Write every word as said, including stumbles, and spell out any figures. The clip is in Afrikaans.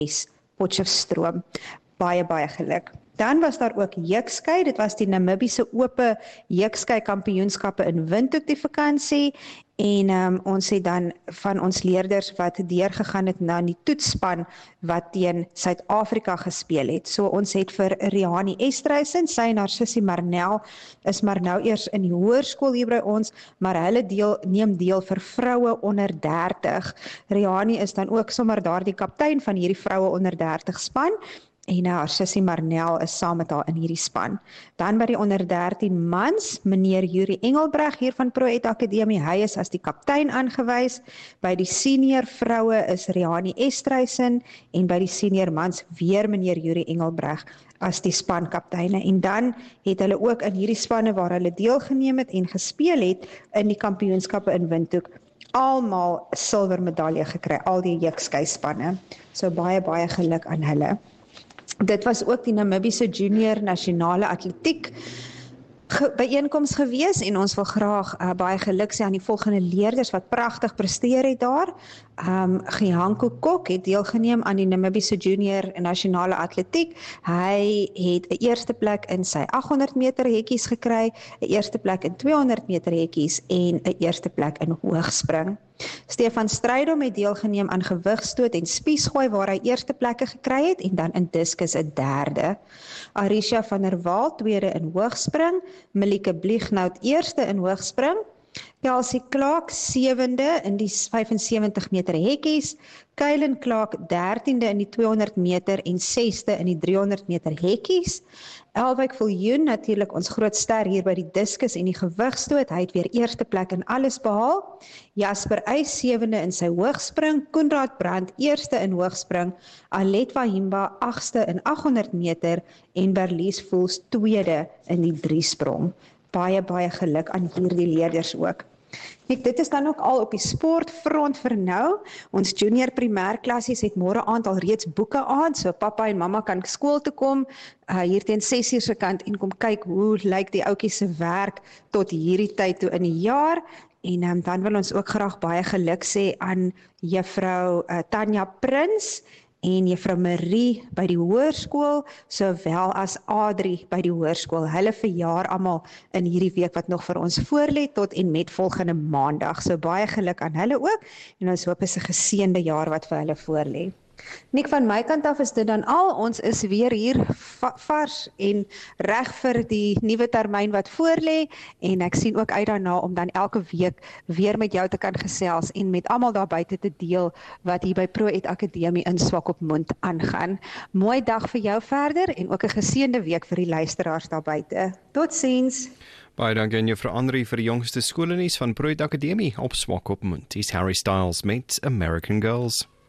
Potchefstroom. Baie, baie geluk. Dan was daar ook jeukskei, dit was die Namibiese ope jeukskei kampioenskappe in Windhoek die vakansie, en um, ons het dan van ons leerders wat deurgegaan het na die toetsspan wat teen Suid-Afrika gespeel het. So ons het vir Riani Estreisen, sy en haar sussie Marnel, is maar nou eers in die hoërskool hier by ons, maar hulle deel, neem deel vir vroue onder dertig. Riani is dan ook sommer daar die kaptein van hierdie vroue onder dertig span, en haar sussie Marnel is saam met haar in hierdie span. Dan by die onder dertien mans, meneer Yuri Engelbreg hier van Pro-Ed Akademie, hy is as die kaptein aangewys. By die senior vroue is Riani Estreisen, en by die senior mans weer meneer Yuri Engelbreg as die spankapteine. En dan het hulle ook in hierdie spanne waar hulle deelgeneem het en gespeel het in die kampioenskappe in Windhoek, almal silwermedalje gekry, al die jeukskei spanne. So baie, baie geluk aan hulle. Dit was ook die Namibiese junior nasionale atletiek ge byeenkoms gewees, en ons wil graag uh, baie geluk sê aan die volgende leerders wat pragtig presteer het daar. Um, Gihanko Kok het deelgeneem aan die Namibiese junior nasionale atletiek. Hy het 'n eerste plek in sy aghonderd meter hekkies gekry, 'n eerste plek in tweehonderd meter hekkies en 'n eerste plek in hoogspring. Stefan Strydom het deelgeneem aan gewigstoot en spiesgooi waar hy eerste plekke gekry het, en dan in diskus 'n derde. Arisha van der Waal tweede in hoogspring, Melike Bliegnout eerste in hoogspring, Kelsey Clark sewende in die vyf en sewentig meter hekkies, Kylen Clark dertiende in die tweehonderd meter en sesde in die driehonderd meter hekkies. Elwyk Viljoen, natuurlik ons groot ster hier by die diskus en die gewigstoot, hy het weer eerste plek in alles behaal. Jasper Eys sewende in sy hoogspring, Koenraad Brandt eerste in hoogspring, Alet Wahimba agste in aghonderd meter en Berlies Voels tweede in die driesprong. Baie, baie geluk aan hierdie leerders ook. Ek, dit is dan ook al op die sportfront vir nou. Ons junior primêrklassies het môre aand al reeds boeke aan, so pappa en mamma kan skool toe kom, uh, hier teen ses uur se kant, en kom kyk hoe lyk die ouetjies se werk tot hierdie tyd toe in die jaar. En um, dan wil ons ook graag baie geluk sê aan juffrou uh, Tanya Prins en juffrou Marie by die hoërskool, sowel as Adrie by die hoërskool. Hulle verjaar almal in hierdie week wat nog vir ons voorlê tot en met volgende maandag. So baie geluk aan hulle ook, en ons hoop is 'n geseënde jaar wat vir hulle voorlê. Nik, van my kant af is dit dan al. Ons is weer hier va vars en reg vir die nuwe termyn wat voorlê, en ek sien ook uit daarna om dan elke week weer met jou te kan gesels en met almal daar buite te deel wat hier by Pro-Ed Akademie in Swakopmund aangaan. Mooi dag vir jou verder, en ook 'n geseënde week vir die luisteraars daar buite. Totsiens. Baie dankie aan juffrou Andri vir die jongste skoolnuus van Pro-Ed Akademie op Swakopmund. Dis Harry Styles met American Girls.